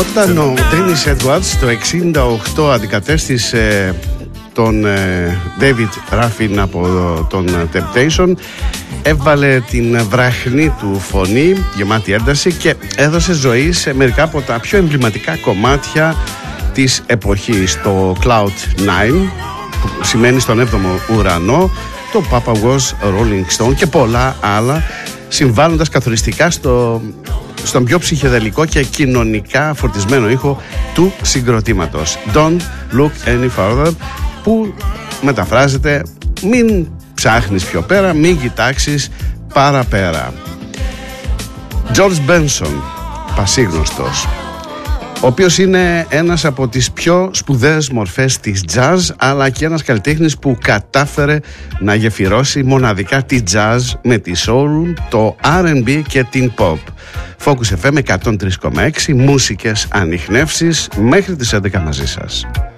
Όταν ο Dennis Edwards το 1968 αντικατέστησε τον David Ruffin από τον Temptation, έβαλε την βραχνή του φωνή γεμάτη ένταση και έδωσε ζωή σε μερικά από τα πιο εμβληματικά κομμάτια της εποχής. Το Cloud9, που σημαίνει στον 7ο ουρανό, το Papa Was Rolling Stone και πολλά άλλα, συμβάλλοντας καθοριστικά στον πιο ψυχεδελικό και κοινωνικά φορτισμένο ήχο του συγκροτήματος. Don't look any further, που μεταφράζεται μην ψάχνεις πιο πέρα, μην κοιτάξεις παραπέρα. George Benson, πασίγνωστος, ο οποίος είναι ένας από τις πιο σπουδαίες μορφές της jazz, αλλά και ένας καλλιτέχνης που κατάφερε να γεφυρώσει μοναδικά τη jazz με τη soul, το R&B και την pop. Focus FM 103,6, μουσικές ανιχνεύσεις μέχρι τις 11 μαζί σας.